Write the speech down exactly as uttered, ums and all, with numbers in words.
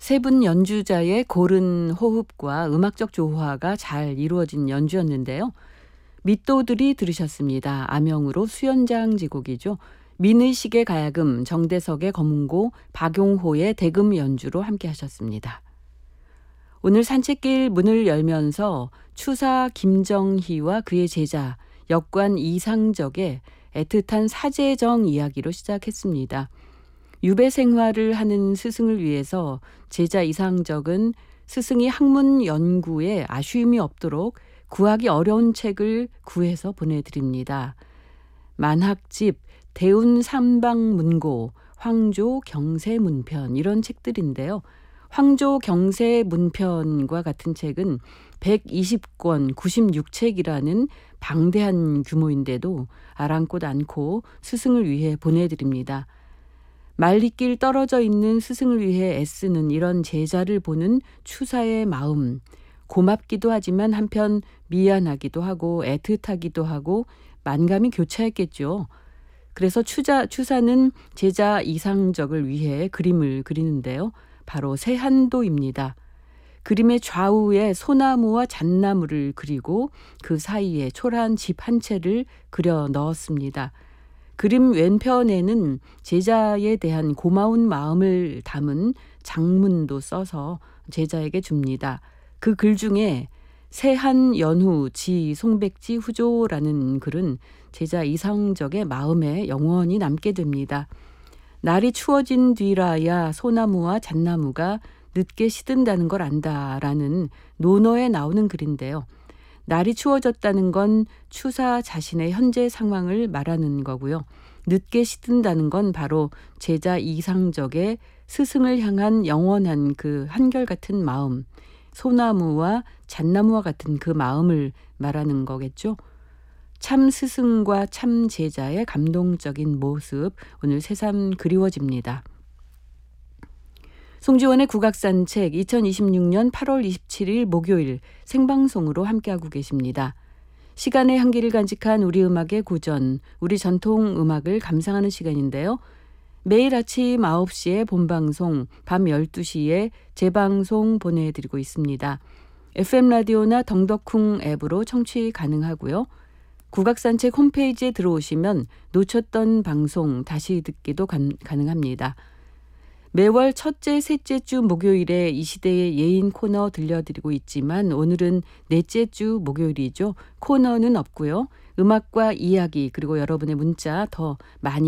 세 분 연주자의 고른 호흡과 음악적 조화가 잘 이루어진 연주였는데요. 밑도들이 들으셨습니다. 암영으로 수연장 지곡이죠. 민의식의 가야금, 정대석의 검은고, 박용호의 대금 연주로 함께 하셨습니다. 오늘 산책길 문을 열면서 추사 김정희와 그의 제자, 역관 이상적의 애틋한 사제정 이야기로 시작했습니다. 유배 생활을 하는 스승을 위해서 제자 이상적은 스승이 학문 연구에 아쉬움이 없도록 구하기 어려운 책을 구해서 보내드립니다. 만학집, 대운삼방문고, 황조 경세문편 이런 책들인데요. 황조 경세문편과 같은 책은 백이십 권 구십육 책이라는 방대한 규모인데도 아랑곳 않고 스승을 위해 보내드립니다. 말리길 떨어져 있는 스승을 위해 애쓰는 이런 제자를 보는 추사의 마음, 고맙기도 하지만 한편 미안하기도 하고 애틋하기도 하고 만감이 교차했겠죠. 그래서 추자, 추사는 제자 이상적을 위해 그림을 그리는데요. 바로 세한도입니다. 그림의 좌우에 소나무와 잣나무를 그리고 그 사이에 초라한 집 한 채를 그려 넣었습니다. 그림 왼편에는 제자에 대한 고마운 마음을 담은 장문도 써서 제자에게 줍니다. 그 글 중에 세한 연후 지 송백지 후조라는 글은 제자 이상적의 마음에 영원히 남게 됩니다. 날이 추워진 뒤라야 소나무와 잣나무가 늦게 시든다는 걸 안다라는 논어에 나오는 글인데요. 날이 추워졌다는 건 추사 자신의 현재 상황을 말하는 거고요. 늦게 시든다는 건 바로 제자 이상적의 스승을 향한 영원한 그 한결같은 마음, 소나무와 잣나무와 같은 그 마음을 말하는 거겠죠. 참 스승과 참 제자의 감동적인 모습, 오늘 새삼 그리워집니다. 송지원의 국악산책 이천이십육 년 팔월 이십칠일 목요일 생방송으로 함께하고 계십니다. 시간의 한계를 간직한 우리 음악의 고전, 우리 전통 음악을 감상하는 시간인데요. 매일 아침 아홉 시에 본방송, 밤 열두 시에 재방송 보내드리고 있습니다. 에프엠 라디오나 덩덕쿵 앱으로 청취 가능하고요. 국악산책 홈페이지에 들어오시면 놓쳤던 방송 다시 듣기도 간, 가능합니다. 매월 첫째, 셋째 주 목요일에 이 시대의 예인 코너 들려드리고 있지만 오늘은 넷째 주 목요일이죠. 코너는 없고요. 음악과 이야기 그리고 여러분의 문자 더 많이